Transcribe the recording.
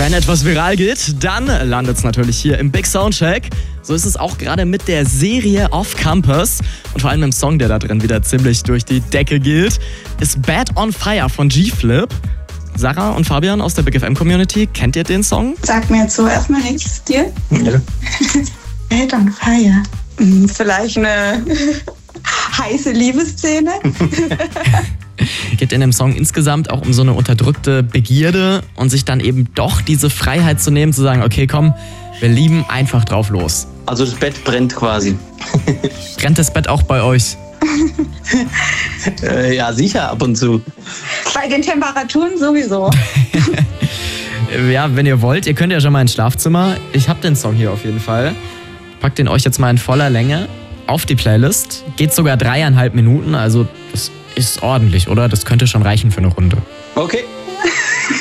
Wenn etwas viral geht, dann landet es natürlich hier im Big Soundcheck. So ist es auch gerade mit der Serie Off Campus und vor allem im Song, der da drin wieder ziemlich durch die Decke geht, ist Bad on Fire von G-Flip. Sarah und Fabian aus der Big FM Community, kennt ihr den Song? Sagt mir jetzt so erstmal nichts, dir? Ja. Bad on Fire. Vielleicht eine heiße Liebesszene? Geht in dem Song insgesamt auch um so eine unterdrückte Begierde und sich dann eben doch diese Freiheit zu nehmen, zu sagen, okay, komm, wir lieben einfach drauf los. Also das Bett brennt quasi. Brennt das Bett auch bei euch? Ja, sicher, ab und zu. Bei den Temperaturen sowieso. Ja, wenn ihr wollt, ihr könnt ja schon mal ins Schlafzimmer. Ich hab den Song hier auf jeden Fall. Packt den euch jetzt mal in voller Länge auf die Playlist. Geht sogar 3,5 Minuten, also das ist ordentlich, oder? Das könnte schon reichen für eine Runde. Okay.